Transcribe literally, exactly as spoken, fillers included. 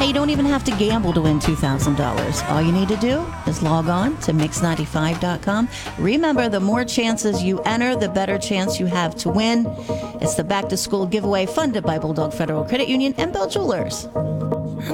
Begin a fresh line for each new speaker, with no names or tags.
you don't even have to gamble to win two thousand dollars. All you need to do is log on to mix ninety-five dot com. Remember, the more chances you enter, the better chance you have to win. It's the back to school giveaway funded by Bulldog Federal Credit Union and Bell Jewelers.